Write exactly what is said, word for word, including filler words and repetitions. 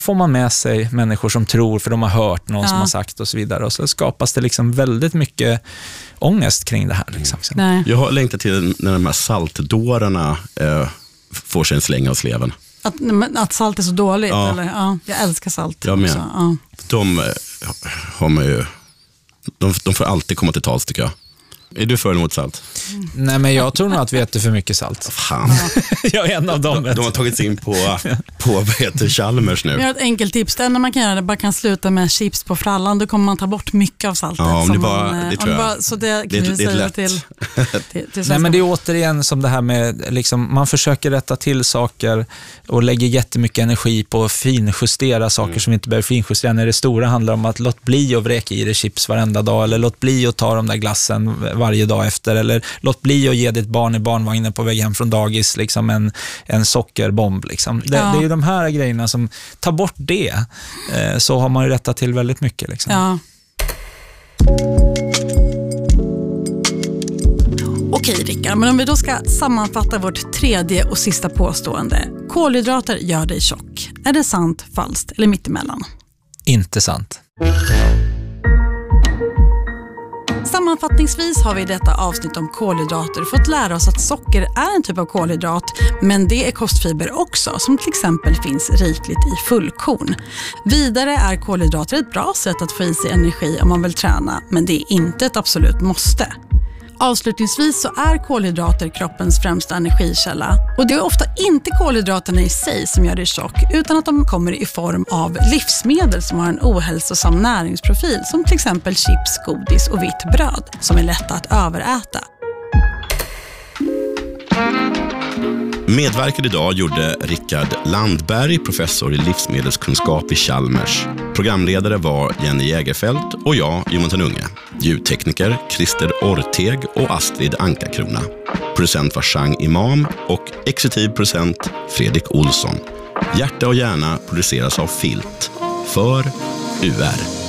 får man med sig människor som tror, för de har hört någon ja. som har sagt och så vidare. Och så skapas det liksom väldigt mycket ångest kring det här. Liksom. Nej. Jag har längtat till när de här saltdårarna eh, får sig en släng av sleven. Att, att salt är så dåligt? Ja. Eller? Ja, jag älskar salt. Jag med. Ja. De eh, har man ju... De, de får alltid komma till tals, tycker jag. Är du för eller mot salt? Mm. Nej, men jag tror nog att vi äter för mycket salt. Fan. Jag är en av dem. De, de har tagit sig in på, på vad heter Chalmers nu. Jag har ett enkelt tips. Det enda man kan göra är bara kan sluta med chips på frallan. Då kommer man ta bort mycket av saltet. Ja, om det, bara, man, det tror jag. Bara, så det kan det, vi säga till, till, till Nej, men det är återigen som det här med liksom, man försöker rätta till saker och lägger jättemycket energi på att finjustera saker mm. som inte behöver finjustera. När det stora handlar om att låt bli att vräka i dig chips varenda dag, eller låt bli att ta de där glassen varje dag efter, eller låt bli att ge ditt barn i barnvagnen på väg hem från dagis liksom en, en sockerbomb liksom. Det, ja. det är ju de här grejerna som tar bort det, eh, så har man ju rättat till väldigt mycket liksom. Ja. Okej Rickard, men om vi då ska sammanfatta vårt tredje och sista påstående. Kolhydrater gör dig tjock. Är det sant, falskt eller mittemellan? Inte sant. Sammanfattningsvis har vi i detta avsnitt om kolhydrater fått lära oss att socker är en typ av kolhydrat, men det är kostfiber också, som till exempel finns rikligt i fullkorn. Vidare är kolhydrater ett bra sätt att få i sig energi om man vill träna, men det är inte ett absolut måste. Avslutningsvis så är kolhydrater kroppens främsta energikälla, och det är ofta inte kolhydraterna i sig som gör dig tjock, utan att de kommer i form av livsmedel som har en ohälsosam näringsprofil, som till exempel chips, godis och vitt bröd som är lätta att överäta. Medverkade idag gjorde Rickard Landberg, professor i livsmedelskunskap vid Chalmers. Programledare var Jenny Jägerfelt och jag, Jonathan Unge. Ljudtekniker Christer Orteg och Astrid Ankakrona. Producent var Chang Imam och exekutiv producent Fredrik Olsson. Hjärta och hjärna produceras av Filt för U R.